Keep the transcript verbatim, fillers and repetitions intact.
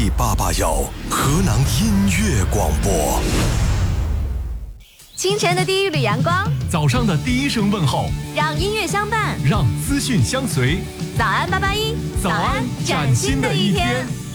八八幺河南音乐广播。 清晨的第一缕阳光， 早上的第一声问候， 让音乐相伴， 让资讯相随。 早安八八一， 早安崭新的一天。